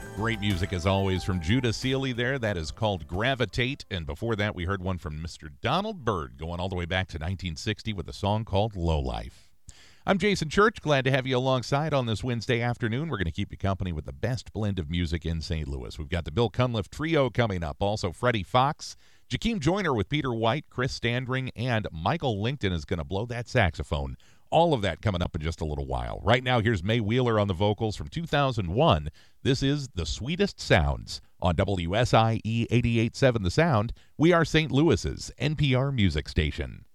Great music as always from Judah Seeley there. That is called Gravitate. And before that, we heard one from Mr. Donald Byrd going all the way back to 1960 with a song called Low Life. I'm Jason Church. Glad to have you alongside on this Wednesday afternoon. We're going to keep you company with the best blend of music in St. Louis. We've got the Bill Cunliffe Trio coming up. Also, Freddie Fox, Jakeem Joyner with Peter White, Chris Standring, and Michael Linkton is going to blow that saxophone. All of that coming up in just a little while. Right now, here's May Wheeler on the vocals from 2001. This is The Sweetest Sounds on WSIE 88.7 The Sound. We are St. Louis's NPR music station.